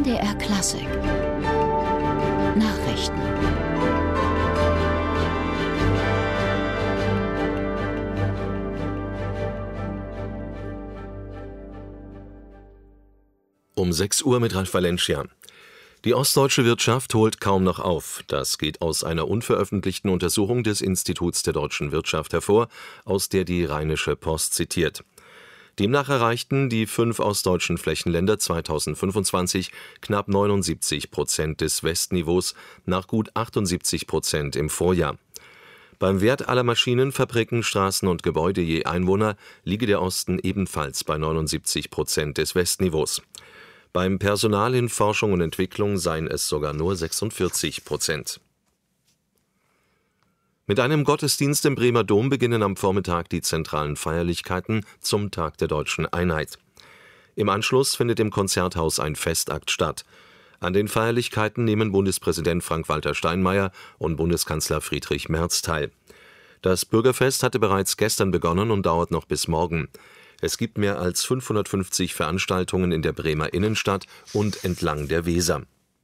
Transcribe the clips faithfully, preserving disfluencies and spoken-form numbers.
D R Klassik Nachrichten. Um sechs Uhr mit Ralf Valencia. Die ostdeutsche Wirtschaft holt kaum noch auf. Das geht aus einer unveröffentlichten Untersuchung des Instituts der deutschen Wirtschaft hervor, aus der die Rheinische Post zitiert. Demnach erreichten die fünf ostdeutschen Flächenländer zweitausendfünfundzwanzig knapp neunundsiebzig Prozent des Westniveaus nach gut achtundsiebzig Prozent im Vorjahr. Beim Wert aller Maschinen, Fabriken, Straßen und Gebäude je Einwohner liege der Osten ebenfalls bei neunundsiebzig Prozent des Westniveaus. Beim Personal in Forschung und Entwicklung seien es sogar nur sechsundvierzig Prozent. Mit einem Gottesdienst im Bremer Dom beginnen am Vormittag die zentralen Feierlichkeiten zum Tag der Deutschen Einheit. Im Anschluss findet im Konzerthaus ein Festakt statt. An den Feierlichkeiten nehmen Bundespräsident Frank-Walter Steinmeier und Bundeskanzler Friedrich Merz teil. Das Bürgerfest hatte bereits gestern begonnen und dauert noch bis morgen. Es gibt mehr als fünfhundertfünfzig Veranstaltungen in der Bremer Innenstadt und entlang der Weser.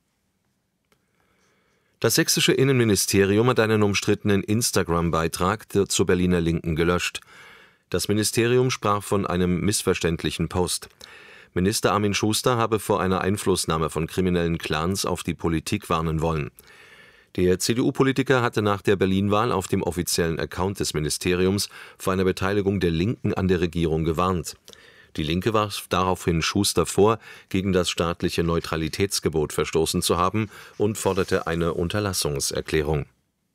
Das sächsische Innenministerium hat einen umstrittenen Instagram-Beitrag zur Berliner Linken gelöscht. Das Ministerium sprach von einem missverständlichen Post. Minister Armin Schuster habe vor einer Einflussnahme von kriminellen Clans auf die Politik warnen wollen. Der C D U-Politiker hatte nach der Berlin-Wahl auf dem offiziellen Account des Ministeriums vor einer Beteiligung der Linken an der Regierung gewarnt. Die Linke warf daraufhin Schuster vor, gegen das staatliche Neutralitätsgebot verstoßen zu haben und forderte eine Unterlassungserklärung.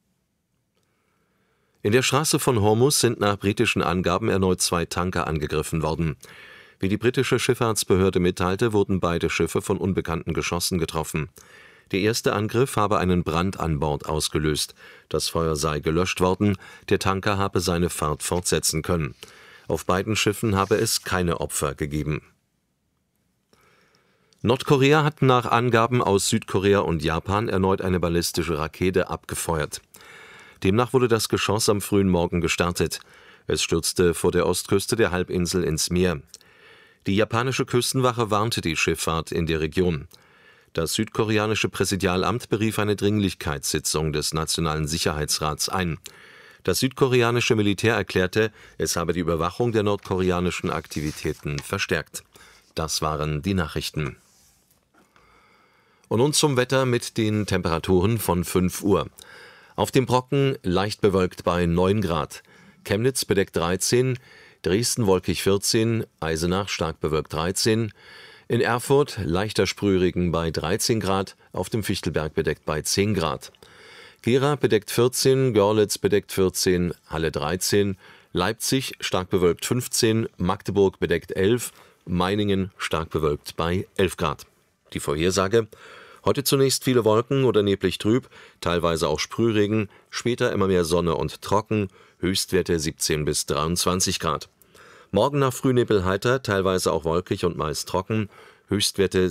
In der Straße von Hormuz sind nach britischen Angaben erneut zwei Tanker angegriffen worden. Wie die britische Schifffahrtsbehörde mitteilte, wurden beide Schiffe von unbekannten Geschossen getroffen. Der erste Angriff habe einen Brand an Bord ausgelöst. Das Feuer sei gelöscht worden, der Tanker habe seine Fahrt fortsetzen können. Auf beiden Schiffen habe es keine Opfer gegeben. Nordkorea hat nach Angaben aus Südkorea und Japan erneut eine ballistische Rakete abgefeuert. Demnach wurde das Geschoss am frühen Morgen gestartet. Es stürzte vor der Ostküste der Halbinsel ins Meer. Die japanische Küstenwache warnte die Schifffahrt in der Region. Das südkoreanische Präsidialamt berief eine Dringlichkeitssitzung des Nationalen Sicherheitsrats ein. Das südkoreanische Militär erklärte, es habe die Überwachung der nordkoreanischen Aktivitäten verstärkt. Das waren die Nachrichten. Und nun zum Wetter mit den Temperaturen von fünf Uhr. Auf dem Brocken leicht bewölkt bei neun Grad. Chemnitz bedeckt dreizehn, Dresden wolkig vierzehn, Eisenach stark bewölkt dreizehn. In Erfurt leichter Sprühregen bei dreizehn Grad, auf dem Fichtelberg bedeckt bei zehn Grad. Gera bedeckt vierzehn, Görlitz bedeckt vierzehn, Halle dreizehn, Leipzig stark bewölkt fünfzehn, Magdeburg bedeckt elf, Meiningen stark bewölkt bei elf Grad. Die Vorhersage: Heute zunächst viele Wolken oder neblig trüb, teilweise auch Sprühregen, später immer mehr Sonne und trocken, Höchstwerte siebzehn bis dreiundzwanzig Grad. Morgen nach Frühnebel heiter, teilweise auch wolkig und meist trocken, Höchstwerte